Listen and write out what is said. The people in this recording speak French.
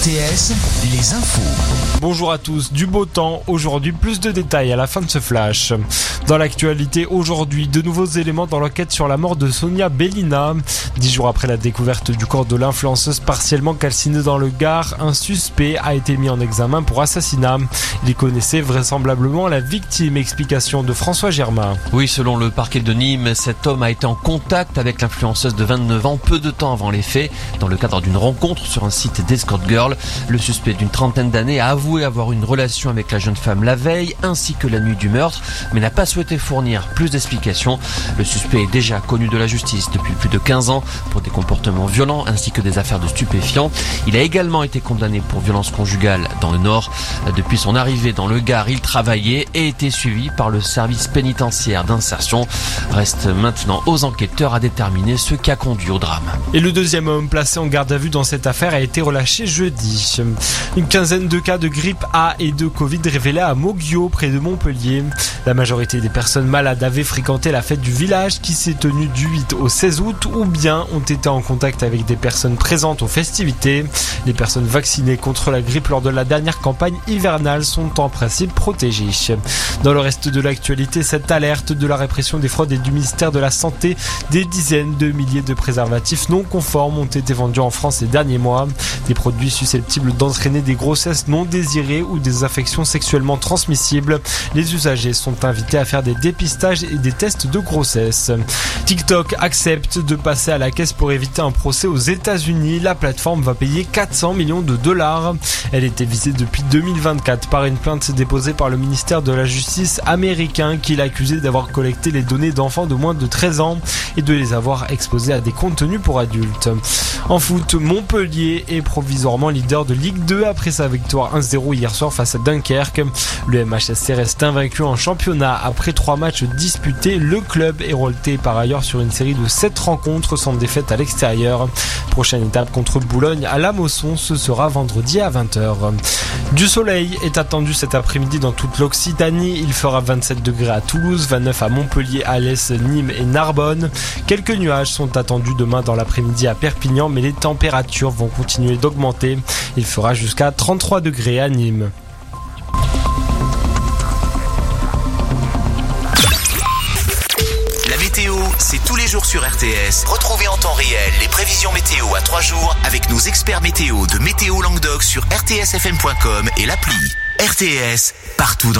RTS, les infos. Bonjour à tous, du beau temps aujourd'hui, plus de détails à la fin de ce flash. Dans l'actualité aujourd'hui, de nouveaux éléments dans l'enquête sur la mort de Sonia Bellina. 10 jours après la découverte du corps de l'influenceuse partiellement calcinée dans le Gard, un suspect a été mis en examen pour assassinat. Il connaissait vraisemblablement la victime. Explication de François Germain. Oui, selon le parquet de Nîmes, cet homme a été en contact avec l'influenceuse de 29 ans peu de temps avant les faits, dans le cadre d'une rencontre sur un site d'escort girl. Le suspect d'une trentaine d'années a avoué avoir une relation avec la jeune femme la veille ainsi que la nuit du meurtre, mais n'a pas souhaité fournir plus d'explications. Le suspect est déjà connu de la justice depuis plus de 15 ans pour des comportements violents ainsi que des affaires de stupéfiants. Il a également été condamné pour violence conjugale dans le Nord. Depuis son arrivée dans le Gard, il travaillait et était suivi par le service pénitentiaire d'insertion. Reste maintenant aux enquêteurs à déterminer ce qui a conduit au drame. Et le deuxième homme placé en garde à vue dans cette affaire a été relâché jeudi. Une quinzaine de cas de grippe A et de Covid révélés à Moguio, près de Montpellier. La majorité des personnes malades avaient fréquenté la fête du village qui s'est tenue du 8 au 16 août ou bien ont été en contact avec des personnes présentes aux festivités. Les personnes vaccinées contre la grippe lors de la dernière campagne hivernale sont en principe protégées. Dans le reste de l'actualité, cette alerte de la répression des fraudes et du ministère de la Santé, des dizaines de milliers de préservatifs non conformes ont été vendus en France ces derniers mois. Des produits susceptibles d'entraîner des grossesses non désirées ou des infections sexuellement transmissibles. Les usagers sont invités à faire des dépistages et des tests de grossesse. TikTok accepte de passer à la caisse pour éviter un procès aux États-Unis. La plateforme va payer 400 millions de dollars. Elle était visée depuis 2024 par une plainte déposée par le ministère de la Justice américain qui l'accusait d'avoir collecté les données d'enfants de moins de 13 ans et de les avoir exposés à des contenus pour adultes. En foot, Montpellier est provisoirement leader de Ligue 2 après sa victoire 1-0 hier soir face à Dunkerque. Le MHSC reste invaincu en championnat après 3 matchs disputés. Le club est relevé par ailleurs sur une série de 7 rencontres sans défaite à l'extérieur. Prochaine étape contre Boulogne à la Mosson, ce sera vendredi à 20h. Du soleil est attendu cet après-midi dans toute l'Occitanie. Il fera 27 degrés à Toulouse, 29 à Montpellier, Alès, Nîmes et Narbonne. Quelques nuages sont attendus demain dans l'après-midi à Perpignan, mais les températures vont continuer d'augmenter. Il fera jusqu'à 33 degrés à Nîmes. La météo, c'est tous les jours sur RTS. Retrouvez en temps réel les prévisions météo à 3 jours avec nos experts météo de Météo Languedoc sur rtsfm.com et l'appli. RTS, partout dans